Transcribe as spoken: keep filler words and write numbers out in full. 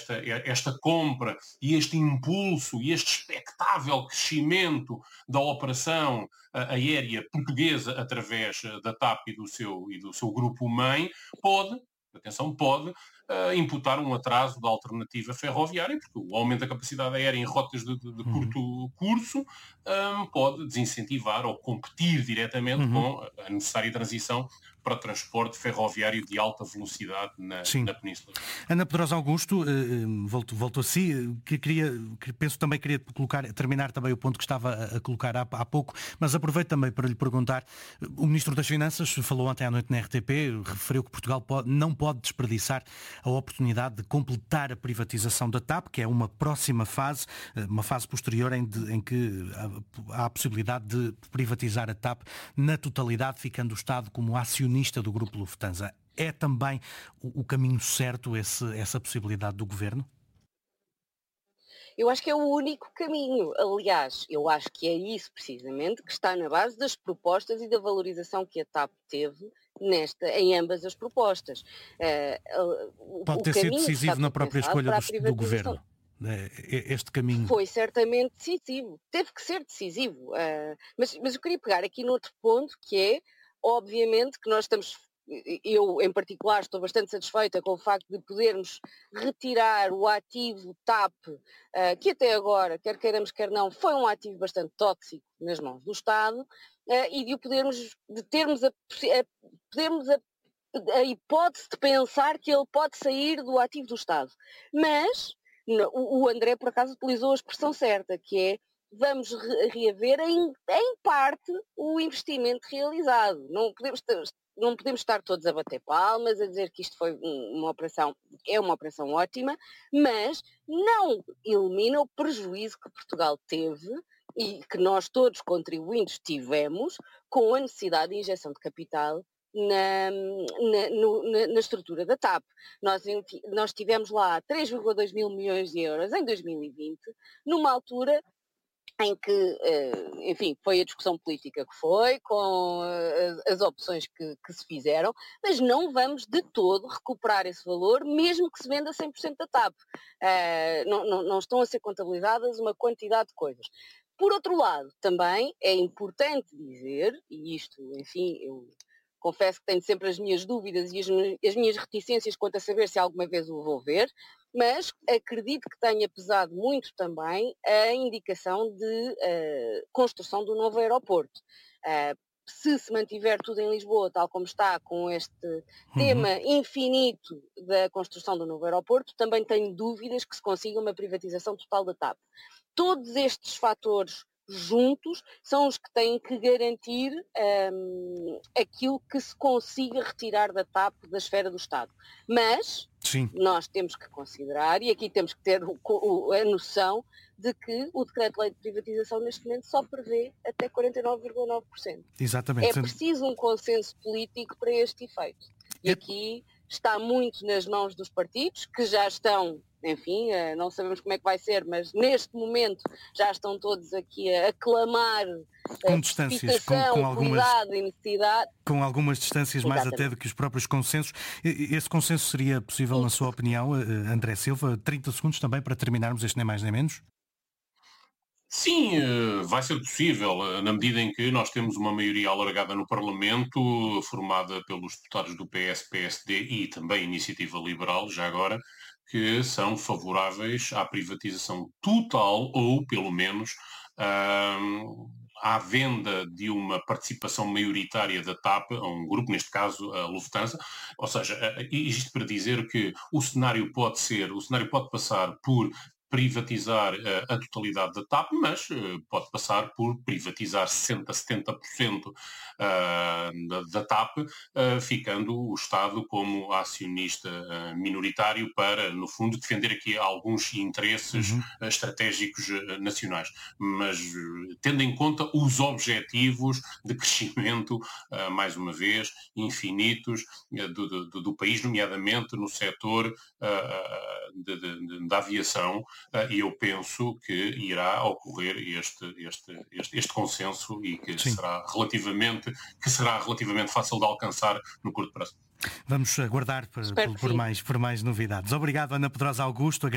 esta, esta compra e este impulso e este expectável crescimento da operação aérea portuguesa através da TAP e do seu, e do seu grupo-mãe pode, atenção, pode uh, imputar um atraso da alternativa ferroviária, porque o aumento da capacidade aérea em rotas de, de, de Uhum. curto curso um, pode desincentivar ou competir diretamente Uhum. com a necessária transição para o transporte ferroviário de alta velocidade na, Sim. na Península. Ana Pedrosa Augusto, volto, volto a si, que queria, que penso também queria colocar, terminar também o ponto que estava a, a colocar há, há pouco, mas aproveito também para lhe perguntar, o Ministro das Finanças falou ontem à noite na R T P, referiu que Portugal pode, não pode desperdiçar a oportunidade de completar a privatização da TAP, que é uma próxima fase, uma fase posterior em, de, em que há a possibilidade de privatizar a TAP na totalidade, ficando o Estado como acionista do Grupo Lufthansa. É também o, o caminho certo esse, essa possibilidade do Governo? Eu acho que é o único caminho. Aliás, eu acho que é isso precisamente que está na base das propostas e da valorização que a TAP teve nesta, em ambas as propostas. Uh, Pode o, ter o sido decisivo na própria escolha do, do Governo, este caminho. Foi certamente decisivo. Teve que ser decisivo. Uh, mas, mas eu queria pegar aqui no outro ponto, que é, obviamente, que nós estamos... Eu, em particular, estou bastante satisfeita com o facto de podermos retirar o ativo TAP, uh, que até agora, quer queiramos, quer não, foi um ativo bastante tóxico nas mãos do Estado, uh, e de o podermos, de termos a, a, podermos a, a hipótese de pensar que ele pode sair do ativo do Estado. Mas no, o André, por acaso, utilizou a expressão certa, que é: vamos re- reaver em, em parte o investimento realizado. Não podemos ter, não podemos estar todos a bater palmas, a dizer que isto foi uma operação, é uma operação ótima, mas não elimina o prejuízo que Portugal teve e que nós todos contribuintes tivemos com a necessidade de injeção de capital na, na, no, na, na estrutura da TAP. Nós, nós tivemos lá três vírgula dois mil milhões de euros em dois mil e vinte, numa altura em que, enfim, foi a discussão política que foi, com as opções que, que se fizeram, mas não vamos de todo recuperar esse valor, mesmo que se venda cem por cento da TAP. Não, não, não estão a ser contabilizadas uma quantidade de coisas. Por outro lado, também é importante dizer, e isto, enfim, eu confesso que tenho sempre as minhas dúvidas e as, as minhas reticências quanto a saber se alguma vez o vou ver, mas acredito que tenha pesado muito também a indicação de uh, construção do novo aeroporto. Uh, se se mantiver tudo em Lisboa, tal como está, com este uhum. tema infinito da construção do novo aeroporto, também tenho dúvidas que se consiga uma privatização total da TAP. Todos estes fatores juntos são os que têm que garantir um, aquilo que se consiga retirar da TAP da esfera do Estado. Mas Sim. Nós temos que considerar, e aqui temos que ter o, o, a noção de que o decreto-lei de privatização neste momento só prevê até quarenta e nove vírgula nove por cento. Exatamente. É preciso um consenso político para este efeito. E é... aqui está muito nas mãos dos partidos, que já estão, enfim, não sabemos como é que vai ser, mas neste momento já estão todos aqui a aclamar com distâncias, com, com algumas e necessidade. Com algumas distâncias mais Exatamente. Até do que os próprios consensos. Esse consenso seria possível, Sim. na sua opinião, André Silva? trinta segundos também para terminarmos este Nem Mais Nem Menos. Sim, vai ser possível, na medida em que nós temos uma maioria alargada no Parlamento, formada pelos deputados do P S, P S D e também Iniciativa Liberal, já agora, que são favoráveis à privatização total ou, pelo menos, hum, à venda de uma participação maioritária da TAP a um grupo, neste caso a Lufthansa. Ou seja, isto para dizer que o cenário pode ser, o cenário pode passar por privatizar uh, a totalidade da TAP, mas uh, pode passar por privatizar sessenta, setenta por cento uh, da, da TAP, uh, ficando o Estado como acionista uh, minoritário para, no fundo, defender aqui alguns interesses uhum. uh, estratégicos uh, nacionais. Mas uh, tendo em conta os objetivos de crescimento, uh, mais uma vez, infinitos uh, do, do, do país, nomeadamente no setor uh, de, de, de, da aviação, e uh, eu penso que irá ocorrer este, este, este, este consenso e que será, relativamente, que será relativamente fácil de alcançar no curto prazo. Vamos aguardar por, por, por, mais, por mais novidades. Obrigado, Ana Pedrosa Augusto.